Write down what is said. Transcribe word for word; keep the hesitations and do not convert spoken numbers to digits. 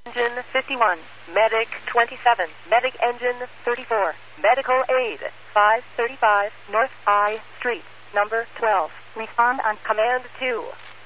Engine fifty-one, Medic twenty-seven, Medic Engine thirty-four, Medical Aid five thirty-five North I Street, number twelve. Respond on Command two.